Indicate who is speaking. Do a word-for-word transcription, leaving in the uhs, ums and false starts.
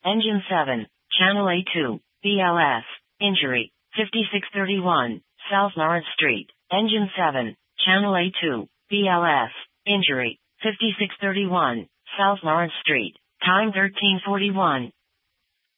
Speaker 1: Engine seven, Channel A two, B L S, injury, fifty-six thirty-one, South Lawrence Street. Engine seven, Channel A two, B L S, injury, fifty-six thirty-one, South Lawrence Street. Time thirteen forty-one.